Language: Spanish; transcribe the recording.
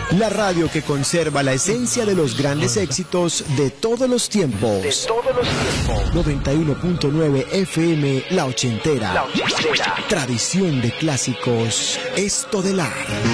La radio que conserva la esencia de los grandes éxitos de todos los tiempos. 91.9 FM, La Ochentera. Tradición de clásicos, Estodelar.